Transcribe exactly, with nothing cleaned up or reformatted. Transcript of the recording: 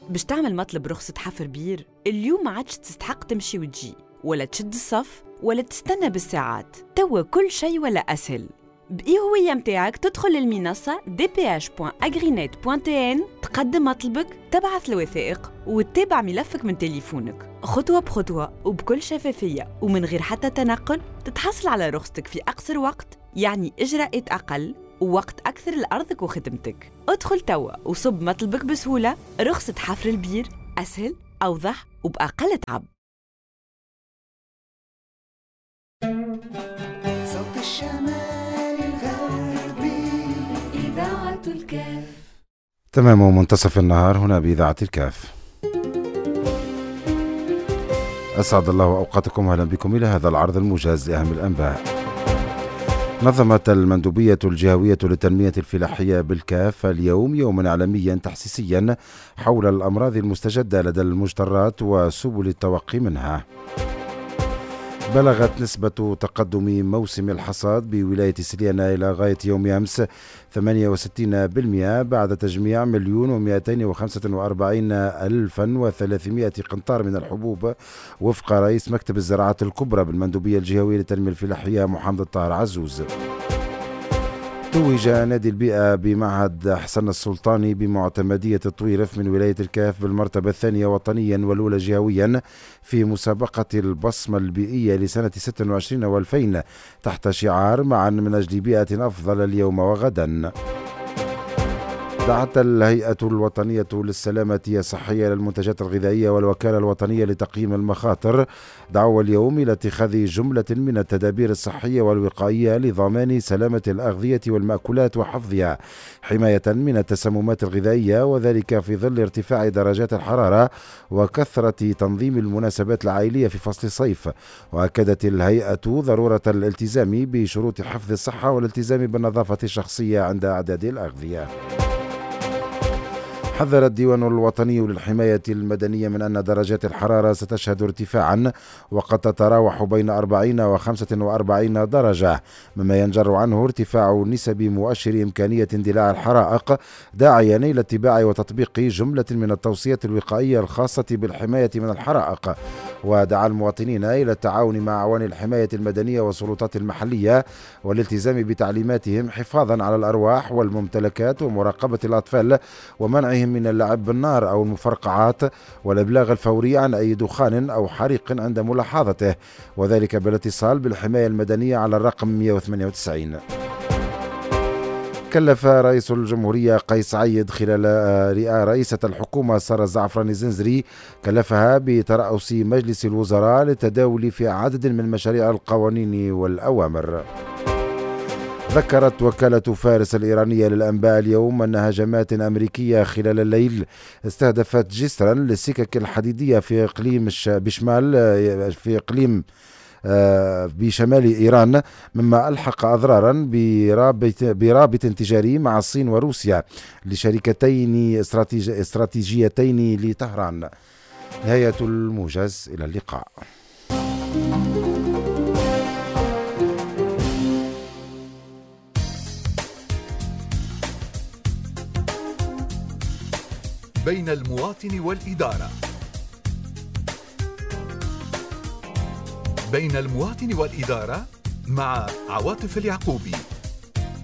باش تعمل مطلب رخصة حفر بير اليوم ما عادش تستحق تمشي وتجي ولا تشد الصف ولا تستنى بالساعات. توا كل شيء ولا أسهل. بإي هوية متاعك تدخل للمنصة دي بي إتش دوت أغرينيت دوت تي إن، تقدم مطلبك، تبعث الوثائق وتتابع ملفك من تليفونك خطوة بخطوة وبكل شفافية ومن غير حتى تنقل. تتحصل على رخصتك في أقصر وقت، يعني إجراءات أقل ووقت أكثر لأرضك وخدمتك. ادخل توا وصب مطلبك بسهولة. رخصة حفر البير أسهل، أوضح وبأقل تعب. صوت الشمال الغربي إذاعة الكاف. تمام منتصف النهار هنا بإذاعة الكاف. أسعد الله أوقاتكم، أهلا بكم إلى هذا العرض الموجز لأهم الأنباء. نظمت المندوبية الجهوية للتنمية الفلاحية بالكاف اليوم يوما عالميا تحسيسيا حول الأمراض المستجدة لدى المجترات وسبل التوقي منها. بلغت نسبة تقدم موسم الحصاد بولاية سليانة إلى غاية يوم أمس ثمانية وستين بالمئة بعد تجميع مليون ومئتين وخمسة وأربعين ألفا وثلاثمئة قنطار من الحبوب، وفق رئيس مكتب الزراعات الكبرى بالمندوبية الجهوية للتنمية الفلاحية محمد الطاهر عزوز. توج نادي البيئة بمعهد حسن السلطاني بمعتمدية الطويرف من ولاية الكاف بالمرتبة الثانية وطنيا والأولى جهويا في مسابقة البصمة البيئية لسنة ستة وعشرين والفين تحت شعار معا من أجل بيئة أفضل اليوم وغدا. دعت الهيئة الوطنية للسلامة الصحية للمنتجات الغذائية والوكالة الوطنية لتقييم المخاطر دعوة اليوم إلى اتخاذ جملة من التدابير الصحية والوقائية لضمان سلامة الأغذية والمأكولات وحفظها حماية من التسممات الغذائية، وذلك في ظل ارتفاع درجات الحرارة وكثرة تنظيم المناسبات العائلية في فصل الصيف. وأكدت الهيئة ضرورة الالتزام بشروط حفظ الصحة والالتزام بالنظافة الشخصية عند إعداد الأغذية. حذر الديوان الوطني للحماية المدنية من أن درجات الحرارة ستشهد ارتفاعا وقد تتراوح بين أربعين وخمسة وأربعين درجة، مما ينجر عنه ارتفاع نسب مؤشر إمكانية اندلاع الحرائق، داعيا إلى اتباع وتطبيق جملة من التوصيات الوقائية الخاصة بالحماية من الحرائق. ودعا المواطنين إلى التعاون مع أعوان الحماية المدنية والسلطات المحلية والالتزام بتعليماتهم حفاظا على الأرواح والممتلكات ومراقبة الأطفال ومنعهم من اللعب بالنار أو المفرقعات والإبلاغ الفوري عن أي دخان أو حريق عند ملاحظته، وذلك بالاتصال بالحماية المدنية على الرقم مئة وثمانية وتسعين. كلف رئيس الجمهورية قيس عيد خلال رئاسة الحكومة سارة الزعفراني الزنزري كلفها بترأس مجلس الوزراء للتداول في عدد من مشاريع القوانين والأوامر. ذكرت وكالة فارس الإيرانية للأنباء اليوم أن هجمات أمريكية خلال الليل استهدفت جسرا للسكك الحديدية في إقليم بشمال في إقليم بشمال إيران، مما ألحق أضرارا برابط, برابط تجاري مع الصين وروسيا لشركتين استراتيجيتين لطهران. نهاية الموجز، إلى اللقاء. بين المواطن والإدارة. بين المواطن والإدارة مع عواطف اليعقوبي.